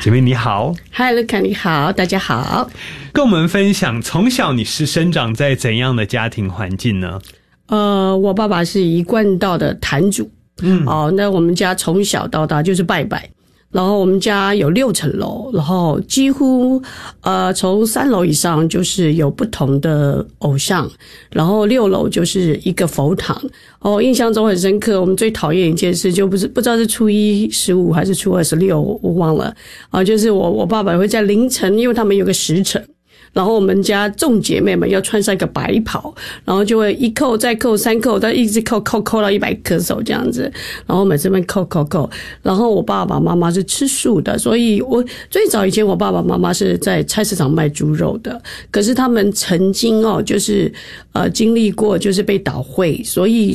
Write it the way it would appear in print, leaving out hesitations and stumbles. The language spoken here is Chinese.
姐妹你好。 嗨，卢卡你好，大家好。 跟我们分享从小你是生长在怎样的家庭环境呢？ 我爸爸是一贯道的坛主。那我们家从小到大就是拜拜。然后我们家有6层楼，然后几乎从3楼以上就是有不同的偶像，然后6楼就是一个佛堂。印象中很深刻，我们最讨厌一件事就不知道是初一15还是初二16，我忘了。就是我爸爸会在凌晨，因为他们有个时辰。然后我们家众姐妹们要穿上一个白袍，然后就会一扣再扣3扣，但一直扣到100颗手这样子，然后每次扣。然后我爸爸妈妈是吃素的，所以我最早以前我爸爸妈妈是在菜市场卖猪肉的，可是他们曾经就是经历过就是被倒会，所以